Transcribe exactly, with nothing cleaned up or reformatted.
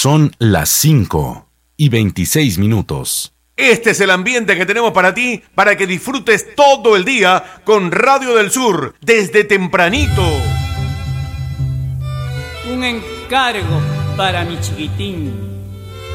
Son las cinco y veintiséis minutos. Este es el ambiente que tenemos para ti, para que disfrutes todo el día con Radio del Sur, desde tempranito. Un encargo para mi chiquitín.